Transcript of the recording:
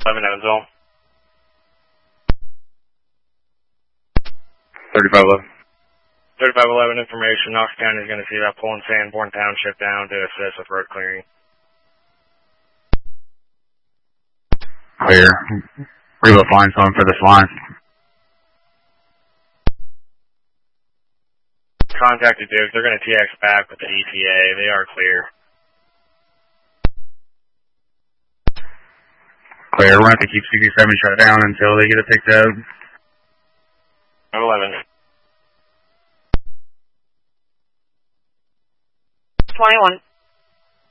11 Evansville. 3511. 3511 information. Knox County is going to see that pulling Sanborn Township down to assist with road clearing. Clear. Revo flying phone for this line. Contacted Duke. They're going to TX back with the ETA. They are clear. Clear. We're going to have to keep 67 shut down until they get it picked up. 11. 21.